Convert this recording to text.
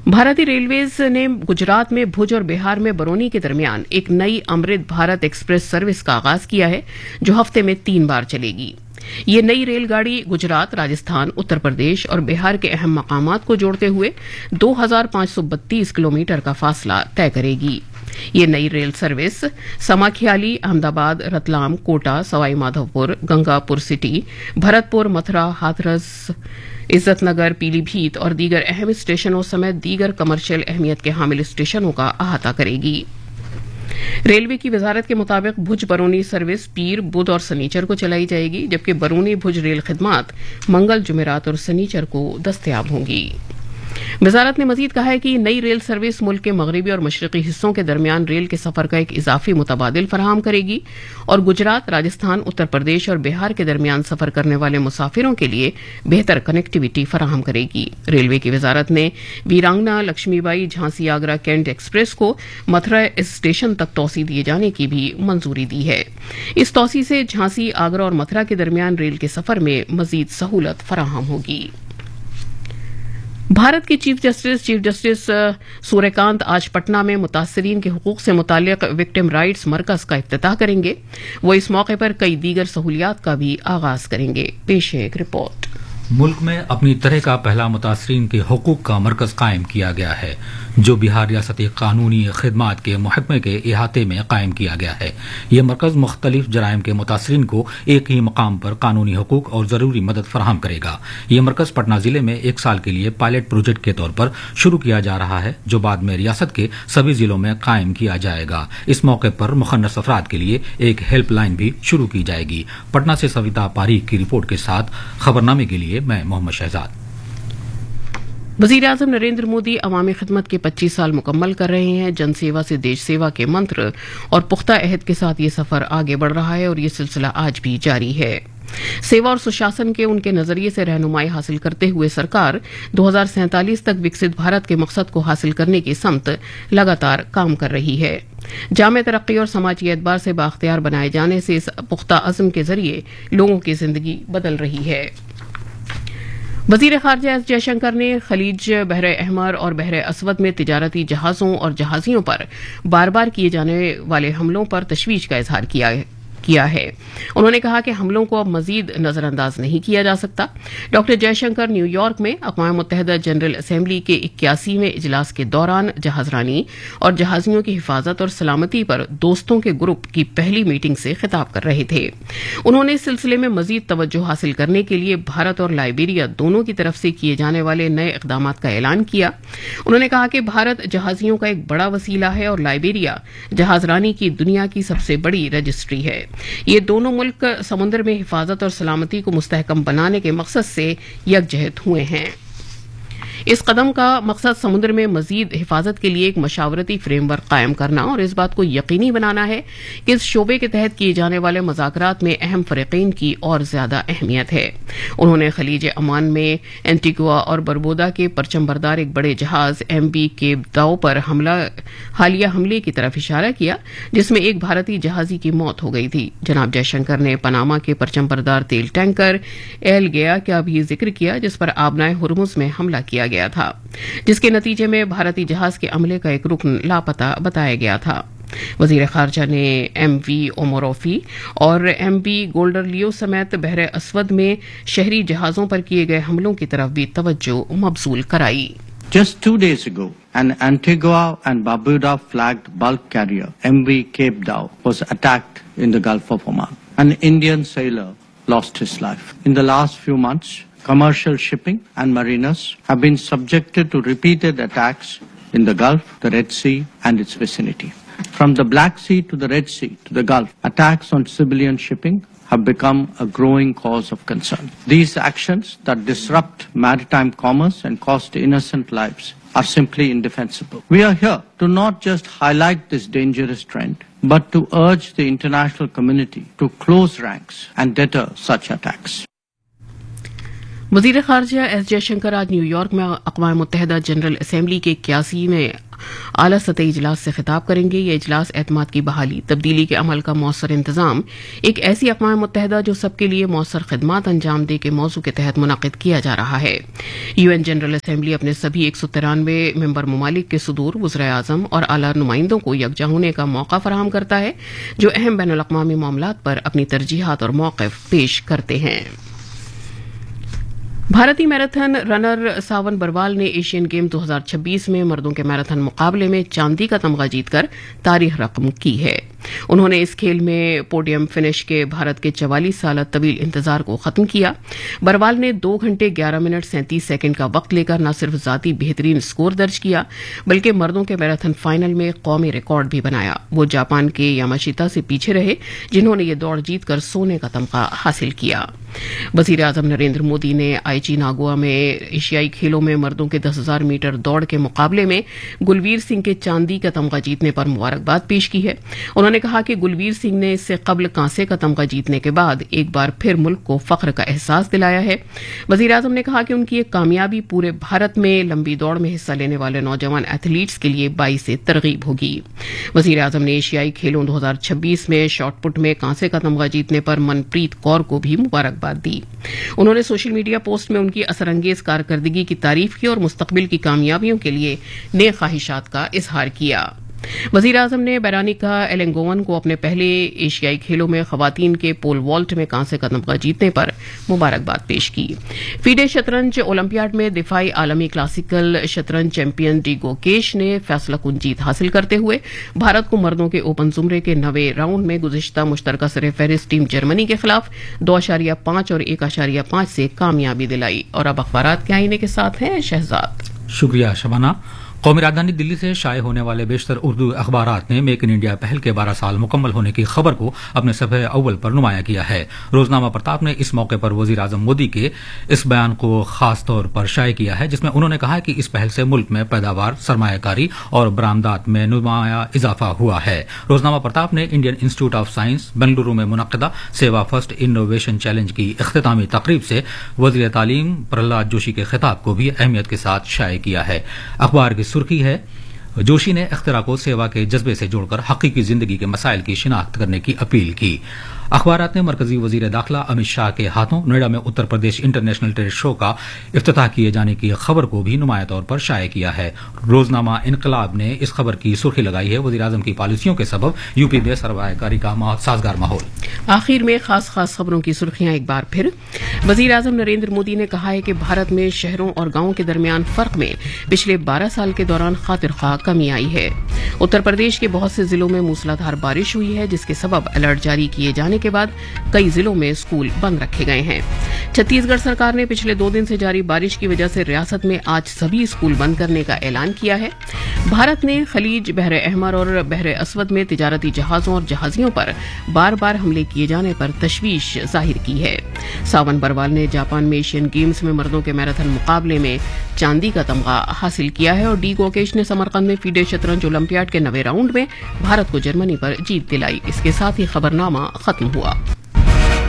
भारतीय रेलवेज ने गुजरात में भुज और बिहार में बरौनी के दरमियान एक नई अमृत भारत एक्सप्रेस सर्विस का आगाज किया है, जो हफ्ते में 3 बार चलेगी। ये नई रेलगाड़ी गुजरात, राजस्थान, उत्तर प्रदेश और बिहार के अहम मकामात को जोड़ते हुए 2532 किलोमीटर का फासला तय करेगी। ये नई rail service समाखियाली, Ahmedabad, Ratlam, Kota, Sawai Madhopur, Gangapur city, Bharatpur, Mathura, Hathras, Izzatnagar, Pilibhit और दीगर अहम स्टेशनों समेत दीगर कमर्शियल अहमियत के हामिल स्टेशनों का अहाता करेगी। रेलवे की वजारत के मुताबिक भुज बरौनी सर्विस पीर, बुध और सनीचर को चलाई जाएगी, जबकि बरौनी भुज रेल खिदमात मंगल, जुमेरात और सनीचर को दस्तयाब होंगी। वजारत ने मजीद कहा है कि नई रेल सर्विस मुल्क के मगरबी और मशरकी हिस्सों के दरमियान रेल के सफर का एक इजाफी मुतबादिल फराहम करेगी और गुजरात, राजस्थान, उत्तर प्रदेश और बिहार के दरमियान सफर करने वाले मुसाफिरों के लिए बेहतर कनेक्टिविटी फराहम करेगी। रेलवे की वजारत ने वीरांगना, लक्ष्मीबाई, झांसी, आगरा कैंट एक्सप्रेस को मथुरा स्टेशन तक तोसी दिए जाने की भी मंजूरी दी है। इस तोसी से झांसी, आगरा और मथुरा के दरमियान रेल के सफर में मजीद सहूलत फराहम होगी। भारत के चीफ जस्टिस सूर्यकांत आज पटना में मुतासरीन के हुकूक से मुताल्लिक विक्टिम राइट्स मरकज का इफ्तिताह करेंगे। वो इस मौके पर कई दीगर सहूलियात का भी आगाज करेंगे। पेश है एक रिपोर्ट। मुल्क में अपनी तरह का पहला मुतासरीन के हुकूक का मरकज कायम किया गया है, जो बिहार रियासती कानूनी खिदमात के महकमे के इहाते में कायम किया गया है। यह मरकज मुख्तलिफ जराइम के मुतासरीन को एक ही मकाम पर कानूनी हुकूक और जरूरी मदद फराहम करेगा। यह मरकज पटना जिले में 1 साल के लिए पायलट प्रोजेक्ट के तौर पर शुरू किया जा रहा है, जो बाद में रियासत के सभी जिलों में कायम किया जाएगा। इस मौके पर मुखन्नस अफराद के लिए एक हेल्पलाइन भी शुरू की जाएगी। पटना से सविता पारीक की रिपोर्ट के साथ खबरनामे के लिए मैं मोहम्मद शहजाद। वजीर आजम नरेंद्र मोदी अवामी खिदमत के 25 साल मुकम्मल कर रहे हैं। जन सेवा से देश सेवा के मंत्र और पुख्ता अहद के साथ ये सफर आगे बढ़ रहा है और ये सिलसिला आज भी जारी है। सेवा और सुशासन के उनके नजरिए से रहनुमाई हासिल करते हुए सरकार 2047 तक विकसित भारत के मकसद को हासिल करने की समत लगातार काम कर रही है। जामे तरक्की और समाजी एतबार से बाख्तियार बनाए जाने से इस पुख्ता अज़्म के जरिए लोगों की जिंदगी बदल रही है। वजीर खारजा एस जयशंकर ने खलीज, बहर अहमर और बहर असवद में तिजारती जहाजों और जहाजियों पर बार बार किए जाने वाले हमलों पर तशवीश का इजहार किया है। उन्होंने कहा कि हमलों को अब मजीद नजरअंदाज नहीं किया जा सकता। डॉक्टर जयशंकर न्यूयॉर्क में अक़वाम मुत्तहिदा जनरल असेंबली के 81वें इजलास के दौरान जहाजरानी और जहाजियों की हिफाजत और सलामती पर दोस्तों के ग्रुप की पहली मीटिंग से खिताब कर रहे थे। उन्होंने इस सिलसिले में मजीद तवज्जो हासिल करने के लिए भारत और लाइबेरिया दोनों की तरफ से किए जाने वाले नए इक़दामात का ऐलान किया। उन्होंने कहा कि भारत जहाजियों का एक बड़ा वसीला है और लाइबेरिया जहाजरानी की दुनिया की सबसे बड़ी रजिस्ट्री है। ये दोनों मुल्क समुद्र में हिफाजत और सलामती को मुस्तहकम बनाने के मकसद से यकजहत हुए हैं। इस कदम का मकसद समुद्र में मजीद हिफाजत के लिए एक मशावरती फ्रेमवर्क कायम करना और इस बात को यकीनी बनाना है कि इस शोबे के तहत किए जाने वाले मुज़ाकरात में अहम फरीक़ीन की और ज्यादा अहमियत है। उन्होंने खलीज अमान में एंटीगुआ और बरबोदा के परचम बरदार एक बड़े जहाज MV केप दाओ पर हालिया हमले की तरफ इशारा किया, जिसमें एक भारतीय जहाजी की मौत हो गई थी। जनाब जयशंकर ने पनामा के परचम बरदार तेल टैंकर एल गया का भी जिक्र किया, जिस पर आबनाए हुरमुज में हमला किया गया था, जिसके नतीजे में भारतीय जहाज के अमले का एक रुकन लापता बताया गया था। वजीर खारजा ने MV ओमोरोफी और MV गोल्डर लियो समेत बहर असवद में शहरी जहाजों पर किए गए हमलों की तरफ भी तवज्जो मबसूल कराई। Just 2 days ago, an Antigua and Barbuda flagged bulk carrier MV Cape Dao was attacked in the Gulf of Oman. An Indian sailor lost his life. In the last few months, commercial shipping and mariners have been subjected to repeated attacks in the Gulf, the Red Sea and its vicinity. From the Black Sea to the Red Sea to the Gulf, attacks on civilian shipping have become a growing cause of concern. These actions that disrupt maritime commerce and cost innocent lives are simply indefensible. We are here to not just highlight this dangerous trend, but to urge the international community to close ranks and deter such attacks. वजीर खारजा S Jaishankar आज New York में अक़वाम मुत्तहिदा general assembly के 81वें आला सतही इजलास से खिताब करेंगे। यह इजलास एतमाद की बहाली, तब्दीली के अमल का मौसर इंतजाम, एक ऐसी अक़वाम मुत्तहिदा जो सबके लिए मौसर खिदमात अंजाम दे के मौजू के तहत मुनक़िद किया जा रहा है। यूएन जनरल असेंबली अपने सभी 193 मेंबर ममालिक के सदूर, वज़राए आज़म और आला नुमाइंदों को यकजा होने का मौका फराहम करता है, जो अहम बैनुल अक़वामी मामलात पर अपनी तरजीहात और मौक़िफ़ पेश करते हैं। भारतीय मैराथन रनर सावन बरवाल ने एशियन गेम 2026 में मर्दों के मैराथन मुकाबले में चांदी का तमगा जीतकर तारीख रकम की है। उन्होंने इस खेल में पोडियम फिनिश के भारत के 44 साल तवील इंतजार को खत्म किया। बरवाल ने 2 घंटे 11 मिनट 37 सेकंड का वक्त लेकर न सिर्फ जाती बेहतरीन स्कोर दर्ज किया, बल्कि मर्दों के मैराथन फाइनल में कौमी रिकॉर्ड भी बनाया। वो जापान के यामाशिता से पीछे रहे, जिन्होंने ये दौड़ जीतकर सोने का तमगा हासिल किया। वजीर आजम नरेंद्र मोदी ने आईची नागोआ में एशियाई खेलों में मर्दों के 10,000 मीटर दौड़ के मुकाबले में गुलवीर सिंह के चांदी का तमगा जीतने पर मुबारकबाद पेश की है। उन्होंने कहा कि गुलवीर सिंह ने इससे कबल कांसे का तमगा जीतने के बाद एक बार फिर मुल्क को फख्र का एहसास दिलाया है। वजीर आजम ने कहा कि उनकी एक कामयाबी पूरे भारत में लंबी दौड़ में हिस्सा लेने वाले नौजवान एथलीट्स के लिए बाइस तरगीब होगी। वजीर आजम ने एशियाई खेलों 2026 में शॉटपुट में कांसे का तमगा जीतने पर मनप्रीत कौर को भी मुबारकबाद दी। उन्होंने सोशल मीडिया पोस्ट में उनकी असरअंगेज कारकर्दगी की तारीफ की और मुस्तकबिल की कामयाबियों के लिए नेक ख्वाहिशात का इजहार किया। वजीर आजम ने बैरानिका एलेंगोवन को अपने पहले एशियाई खेलों में खवातीन के पोल वॉल्ट में कांसे का तमगा जीतने पर मुबारकबाद पेश की। फीडे शतरंज ओलंपियाड में दिफाई आलमी क्लासिकल शतरंज चैंपियन डी गोकेश ने फैसला कुन जीत हासिल करते हुए भारत को मर्दों के ओपन जुमरे के 9वें राउंड में गुज़िश्ता मुश्तरका सर-ए-फहरिस्त टीम जर्मनी के खिलाफ 2.5 और 1.5 से कामयाबी दिलाई। और अब अखबारात के आईने के साथ हैं शहजाद। शुक्रिया शबाना। कौमी राजधानी दिल्ली से शाये होने वाले बेशतर उर्दू अखबारात ने मेक इन इंडिया पहल के 12 साल मुकम्मल होने की खबर को अपने सफ़े अव्वल पर नुमाया किया है। रोजनामा प्रताप ने इस मौके पर वजीर आजम मोदी के इस बयान को खास तौर पर शाये किया है, जिसमें उन्होंने कहा कि इस पहल से मुल्क में पैदावार, सरमायाकारी और बरामदात में नुमाया इजाफा हुआ है। रोजनामा प्रताप ने Indian institute of science Bengaluru में मुनक्किदा सेवा फर्स्ट इनोवेशन चैलेंज की इख्तितामी तकरीब से वजीर तालीम प्रहलाद जोशी के खिताब को भी अहमियत के साथ शाये किया है। अखबार की सुर्खी है, जोशी ने इख्तिरा को सेवा के जज्बे से जोड़कर हकीकी जिंदगी के मसाइल की शिनाख्त करने की अपील की। अखबारात ने मरकजी वजीर दाखिला अमित शाह के हाथों नोएडा में Uttar Pradesh international trade show का इफ्तिताह किए जाने की खबर को भी नुमाया तौर पर शाये किया है। रोजनामा इनकलाब ने इस खबर की सुर्खी लगाई है, वजीर आजम की पॉलिसियों के सबब यूपी में सरमायाकारी का साजगार माहौल। आखिर में खास खबरों की सुर्खियां एक बार फिर। वजीर आजम नरेंद्र मोदी ने कहा है कि भारत में शहरों और गांवों के दरमियान फर्क में पिछले 12 साल के दौरान खातिर खा कमी आई है। उत्तर प्रदेश के बहुत से जिलों में मूसलाधार बारिश हुई है, जिसके सबब अलर्ट जारी किए जाने के बाद कई जिलों में स्कूल बंद रखे गए हैं। छत्तीसगढ़ सरकार ने पिछले 2 दिन से जारी बारिश की वजह से रियासत में आज सभी स्कूल बंद करने का ऐलान किया है। भारत ने खलीज, बहर अहमर और बहर असवद में तिजारती जहाजों और जहाजियों पर बार बार हमले किए जाने पर तशवीश जाहिर की है। सावन बरवाल ने जापान में एशियन गेम्स में मर्दों के मैराथन मुकाबले में चांदी का तमगा हासिल किया है और डी गोकेश ने समरकंद में फीडे शतरंज ओलंपियाड के 9वें राउंड में भारत को जर्मनी पर जीत दिलाई। इसके साथ ही खबरनामा खत्म हुआ।